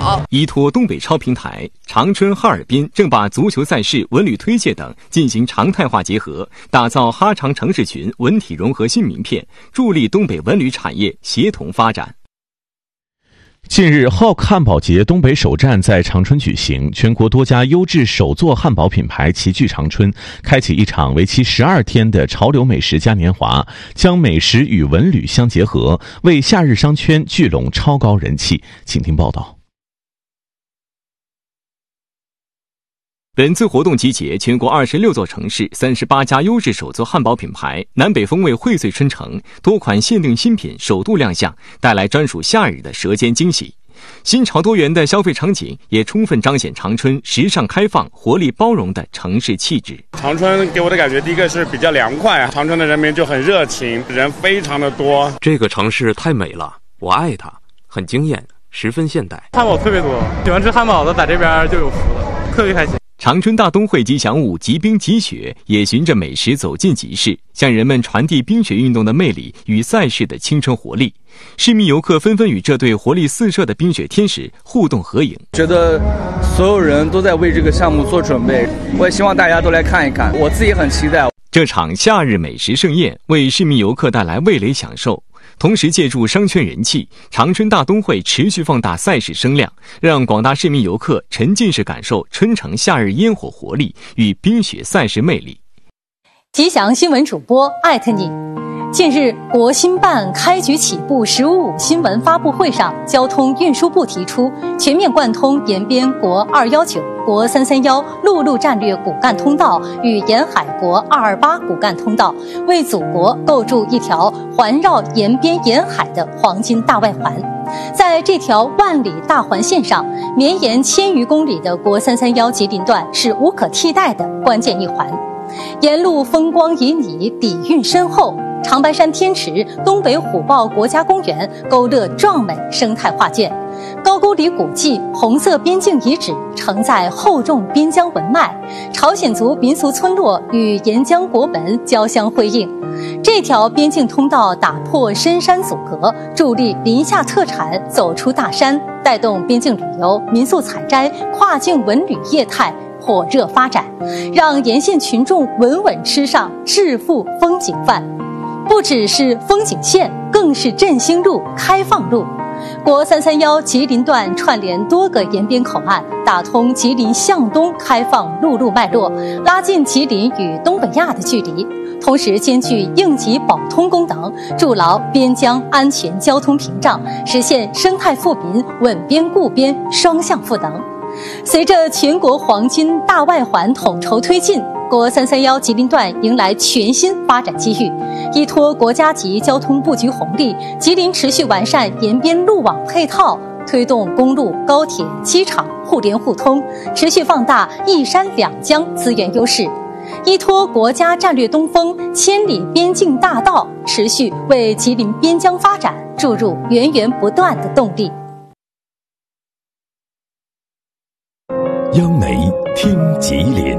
好。 依托东北超平台，长春、哈尔滨正把足球赛事、文旅推介等进行常态化结合，打造哈长城市群文体融合新名片，助力东北文旅产业协同发展。 近日，Hawk 汉堡节东北首站在长春举行，全国多家优质手作汉堡品牌齐聚长春，开启一场为期12天的潮流美食嘉年华，将美食与文旅相结合，为夏日商圈聚拢超高人气。请听报道。 本次活动集结全国26座城市38家优质手作汉堡品牌，南北风味荟萃春城，多款限定新品首度亮相，带来专属夏日的舌尖惊喜。新潮多元的消费场景也充分彰显长春时尚开放、活力包容的城市气质。 长春给我的感觉，第一个是比较凉快，长春的人民就很热情，人非常的多。 这个城市太美了，我爱它，很惊艳，十分现代。 汉堡特别多，喜欢吃汉堡的在这边就有福了，特别开心。 长春大冬会吉祥物集冰集雪也循着美食走进集市，向人们传递冰雪运动的魅力与赛事的青春活力。市民游客纷纷与这对活力四射的冰雪天使互动合影， 觉得所有人都在为这个项目做准备，我也希望大家都来看一看，我自己很期待。 这场夏日美食盛宴为市民游客带来味蕾享受，同时借助商圈人气，长春大冬会持续放大赛事声量，让广大市民游客沉浸式感受春城夏日烟火活力与冰雪赛事魅力。 吉祥新闻主播艾特你。近日，国新办开局起步15.5新闻发布会上，交通运输部提出全面贯通延边国219、国331陆路战略骨干通道与沿海国228骨干通道，为祖国构筑一条环绕延边沿海的黄金大外环。在这条万里大环线上，绵延1000余公里的国331吉林段是无可替代的关键一环。沿路风光旖旎，底蕴深厚，长白山天池、东北虎豹国家公园勾勒壮美生态画卷，高句丽古迹、红色边境遗址承载厚重边疆文脉，朝鲜族民俗村落与沿江国门交相辉映。这条边境通道打破深山阻隔，助力林下特产走出大山，带动边境旅游、民宿采摘、跨境文旅业态火热发展，让沿线群众稳稳吃上致富风景饭。不只是风景线，更是振兴路、开放路。国331吉林段串联多个沿边口岸，打通吉林向东开放陆路脉络，拉近吉林与东北亚的距离，同时兼具应急保通功能，筑牢边疆安全交通屏障，实现生态富民、稳边固边双向赋能。随着全国黄金大外环统筹推进，国331吉林段迎来全新发展机遇。依托国家级交通布局红利，吉林持续完善沿边路网配套，推动公路、高铁、机场互联互通，持续放大一山两江资源优势。依托国家战略东风千里边境大道，持续为吉林边疆发展注入源源不断的动力。 央媒听吉林。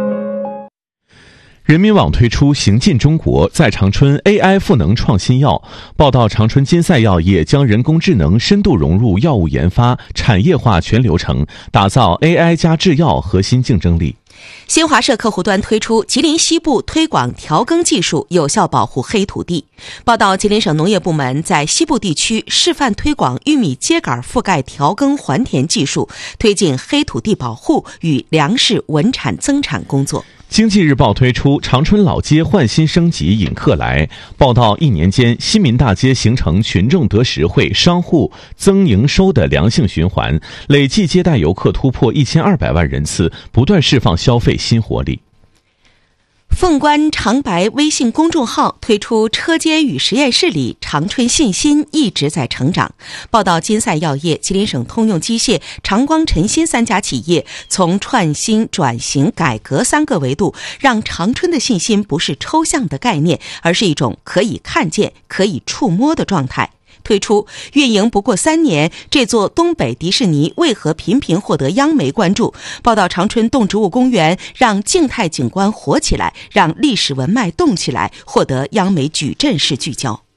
人民网推出行进中国在长春 AI 赋能创新药，报道长春金赛药业将人工智能深度融入药物研发产业化全流程，打造 AI 加制药核心竞争力。 新华社客户端推出吉林西部推广调耕技术，有效保护黑土地。报道，吉林省农业部门在西部地区示范推广玉米秸秆覆盖调耕还田技术，推进黑土地保护与粮食稳产增产工作。 经济日报推出长春老街焕新升级引客来，报道1年间西民大街形成群众得实惠、商户增营收的良性循环，累计接待游客突破1200万人次，不断释放消费新活力。 凤冠长白微信公众号推出车间与实验室里长春信心一直在成长。报道，金赛药业、吉林省通用机械、长光晨芯3家企业从创新、转型、改革3个维度，让长春的信心不是抽象的概念，而是一种可以看见、可以触摸的状态。推出运营不过3年，这座东北迪士尼为何频频获得央媒关注？报道，长春动植物公园让静态景观活起来，让历史文脉动起来，获得央媒矩阵式聚焦。